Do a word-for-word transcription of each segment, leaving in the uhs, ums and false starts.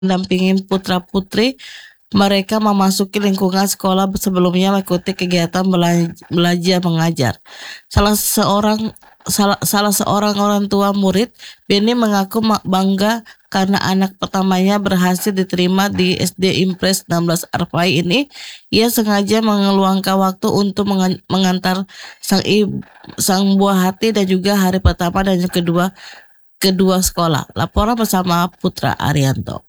mendampingi putra-putri mereka memasuki lingkungan sekolah sebelumnya mengikuti kegiatan bela- belajar mengajar. Salah seorang salah, salah seorang orang tua murid, Benny, mengaku ma- bangga karena anak pertamanya berhasil diterima di S D Impres enam belas Arfai ini. Ia sengaja mengeluangkan waktu untuk mengan- mengantar sang ibu, sang buah hati dan juga hari pertama dan kedua kedua sekolah. Laporan bersama Putra Arianto.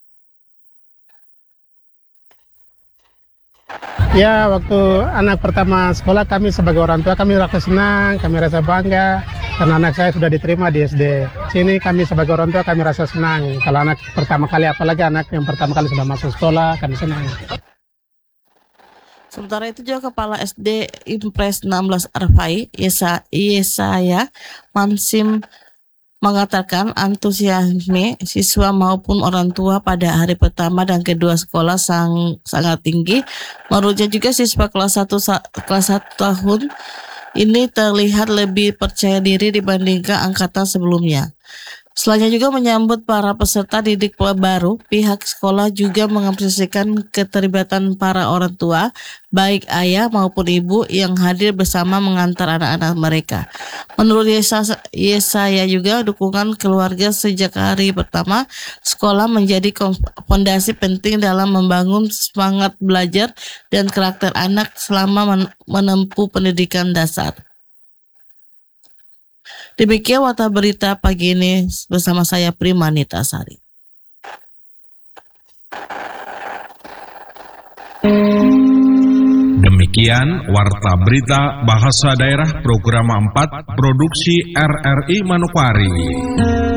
Ya, waktu anak pertama sekolah kami sebagai orang tua kami rasa senang, kami rasa bangga karena anak saya sudah diterima di S D. Sini kami sebagai orang tua kami rasa senang. Kalau anak pertama kali, apalagi anak yang pertama kali sudah masuk sekolah, kami senang. Sementara itu juga Kepala S D Impres enam belas Arfai, Yesa, Yesaya Mansim, mengatakan antusiasme siswa maupun orang tua pada hari pertama dan kedua sekolah sang, sangat tinggi. Menurutnya juga siswa kelas satu kelas satu tahun ini terlihat lebih percaya diri dibandingkan angkatan sebelumnya. Selanjutnya juga menyambut para peserta didik baru, pihak sekolah juga mengapresiasikan keterlibatan para orang tua, baik ayah maupun ibu yang hadir bersama mengantar anak-anak mereka. Menurut Yesa, Yesaya juga dukungan keluarga sejak hari pertama sekolah menjadi fondasi penting dalam membangun semangat belajar dan karakter anak selama menempuh pendidikan dasar. Demikian Warta Berita pagi ini bersama saya Prima Nitasari. Demikian Warta Berita Bahasa Daerah Program empat Produksi R R I Manokwari.